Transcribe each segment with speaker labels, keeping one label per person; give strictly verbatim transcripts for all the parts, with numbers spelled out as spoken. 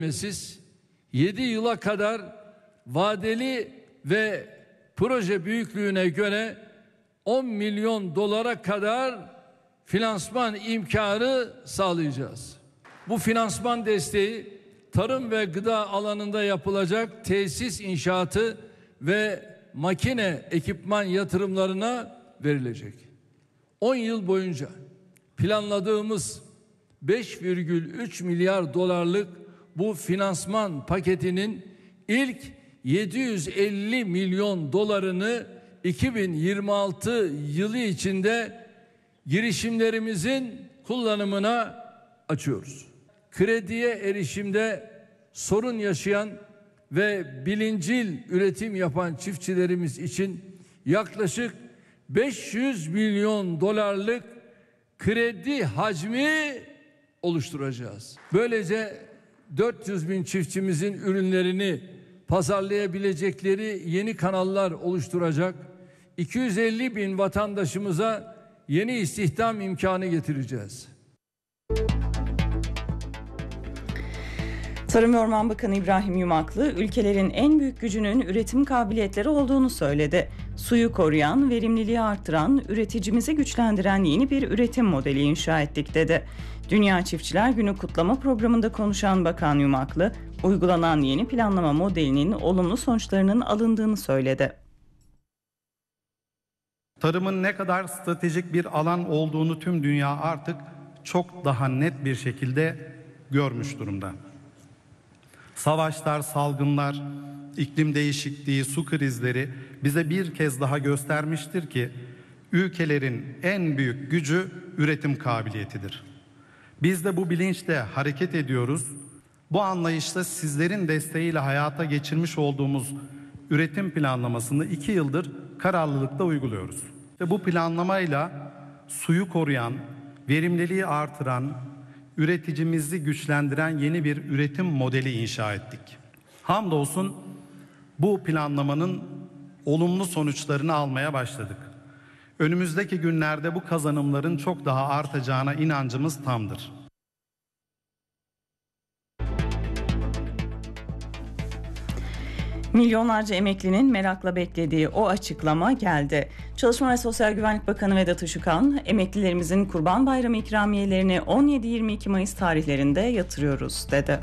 Speaker 1: Siz yedi yıla kadar vadeli ve proje büyüklüğüne göre on milyon dolara kadar finansman imkanı sağlayacağız. Bu finansman desteği tarım ve gıda alanında yapılacak tesis inşaatı ve makine ekipman yatırımlarına verilecek. on yıl boyunca planladığımız beş virgül üç milyar dolarlık bu finansman paketinin ilk yedi yüz elli milyon dolarını iki bin yirmi altı yılı içinde girişimlerimizin kullanımına açıyoruz. Krediye erişimde sorun yaşayan ve bilincil üretim yapan çiftçilerimiz için yaklaşık beş yüz milyon dolarlık kredi hacmi oluşturacağız. Böylece dört yüz bin çiftçimizin ürünlerini pazarlayabilecekleri yeni kanallar oluşturacak, iki yüz elli bin vatandaşımıza yeni istihdam imkanı getireceğiz.
Speaker 2: Tarım ve Orman Bakanı İbrahim Yumaklı, ülkelerin en büyük gücünün üretim kabiliyetleri olduğunu söyledi. Suyu koruyan, verimliliği artıran, üreticimizi güçlendiren yeni bir üretim modeli inşa ettik dedi. Dünya Çiftçiler Günü kutlama programında konuşan Bakan Yumaklı, uygulanan yeni planlama modelinin olumlu sonuçlarının alındığını söyledi.
Speaker 3: Tarımın ne kadar stratejik bir alan olduğunu tüm dünya artık çok daha net bir şekilde görmüş durumda. Savaşlar, salgınlar, iklim değişikliği, su krizleri bize bir kez daha göstermiştir ki ülkelerin en büyük gücü üretim kabiliyetidir. Biz de bu bilinçle hareket ediyoruz. Bu anlayışla sizlerin desteğiyle hayata geçirmiş olduğumuz üretim planlamasını iki yıldır kararlılıkla uyguluyoruz. Ve bu planlamayla suyu koruyan, verimliliği artıran, üreticimizi güçlendiren yeni bir üretim modeli inşa ettik. Hamdolsun bu planlamanın olumlu sonuçlarını almaya başladık. Önümüzdeki günlerde bu kazanımların çok daha artacağına inancımız tamdır.
Speaker 2: Milyonlarca emeklinin merakla beklediği o açıklama geldi. Çalışma ve Sosyal Güvenlik Bakanı Vedat Işıkhan, emeklilerimizin Kurban Bayramı ikramiyelerini on yedi yirmi iki Mayıs tarihlerinde yatırıyoruz dedi.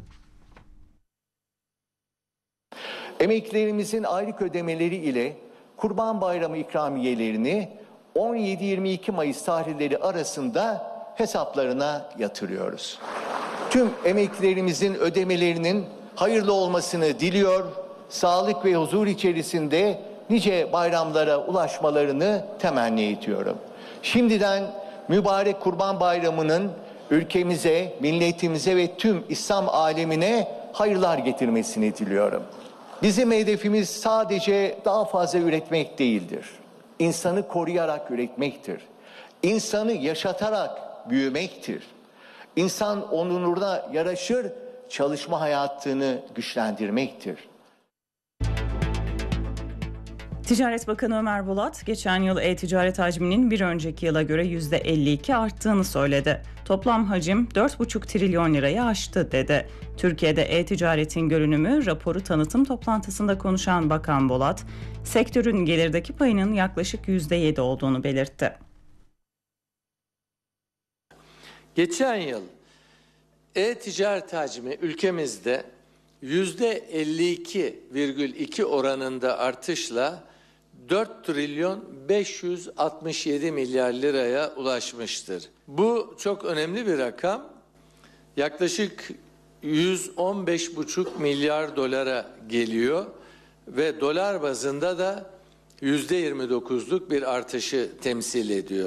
Speaker 4: Emeklilerimizin aylık ödemeleri ile Kurban Bayramı ikramiyelerini on yedi yirmi iki Mayıs tarihleri arasında hesaplarına yatırıyoruz. Tüm emeklilerimizin ödemelerinin hayırlı olmasını diliyor, sağlık ve huzur içerisinde nice bayramlara ulaşmalarını temenni ediyorum. Şimdiden mübarek Kurban Bayramı'nın ülkemize, milletimize ve tüm İslam alemine hayırlar getirmesini diliyorum. Bizim hedefimiz sadece daha fazla üretmek değildir. İnsanı koruyarak üretmektir. İnsanı yaşatarak büyümektir. İnsan onuruna yaraşır, çalışma hayatını güçlendirmektir.
Speaker 2: Ticaret Bakanı Ömer Bolat, geçen yıl e-ticaret hacminin bir önceki yıla göre yüzde elli iki arttığını söyledi. Toplam hacim dört buçuk trilyon lirayı aştı dedi. Türkiye'de e-ticaretin görünümü raporu tanıtım toplantısında konuşan Bakan Bolat, sektörün gelirdeki payının yaklaşık yüzde yedi olduğunu belirtti.
Speaker 5: Geçen yıl e-ticaret hacmi ülkemizde yüzde elli iki virgül iki oranında artışla dört trilyon beş yüz altmış yedi milyar liraya ulaşmıştır. Bu çok önemli bir rakam. Yaklaşık yüz on beş buçuk milyar dolara geliyor ve dolar bazında da yüzde yirmi dokuzluk bir artışı temsil ediyor.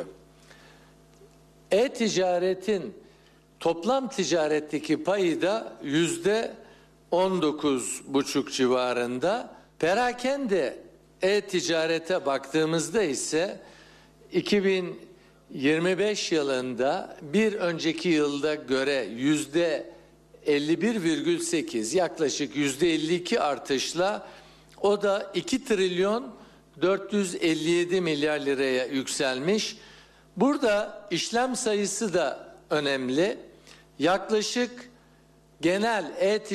Speaker 5: E-ticaretin toplam ticaretteki payı da yüzde on dokuz buçuk civarında. Perakende e-ticarete baktığımızda ise iki bin yirmi beş yılında bir önceki yılda göre yüzde elli bir virgül sekiz, yaklaşık yüzde elli iki artışla o da iki trilyon dört yüz elli yedi milyar liraya yükselmiş. Burada işlem sayısı da önemli. Yaklaşık genel e-ticaret